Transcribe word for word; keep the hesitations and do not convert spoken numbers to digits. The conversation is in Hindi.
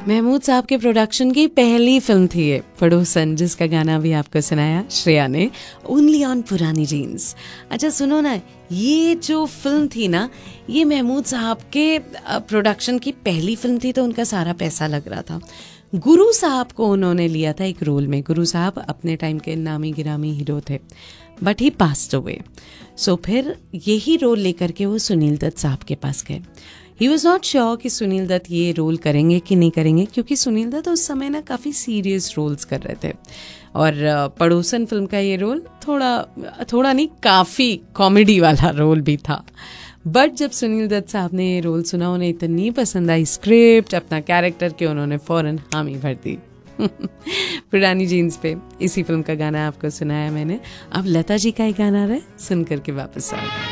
महमूद साहब के प्रोडक्शन की पहली फिल्म थी ये पड़ोसन, जिसका गाना भी आपको सुनाया श्रेया ने, ओनली ऑन पुरानी जीन्स। अच्छा सुनो ना, ये जो फिल्म थी ना, ये महमूद साहब के प्रोडक्शन की पहली फिल्म थी, तो उनका सारा पैसा लग रहा था। गुरु साहब को उन्होंने लिया था एक रोल में। गुरु साहब अपने टाइम के नामी गिरामी हीरो थे, बट ही पास्ड अवे। सो फिर यही रोल लेकर के वो सुनील दत्त साहब के पास गए। ही वॉज नॉट श्योर कि सुनील दत्त ये रोल करेंगे कि नहीं करेंगे, क्योंकि सुनील दत्त उस समय ना काफ़ी सीरियस रोल्स कर रहे थे, और पड़ोसन फिल्म का ये रोल थोड़ा थोड़ा नहीं काफ़ी कॉमेडी वाला रोल भी था। बट जब सुनील दत्त साहब ने ये रोल सुना, उन्हें इतनी पसंद आई स्क्रिप्ट, अपना कैरेक्टर, के उन्होंने फ़ौरन हामी भर दी। पुरानी जीन्स पे इसी फिल्म का गाना आपको सुनाया मैंने। अब लता जी का ही गाना रहे, सुन करके वापस आओ।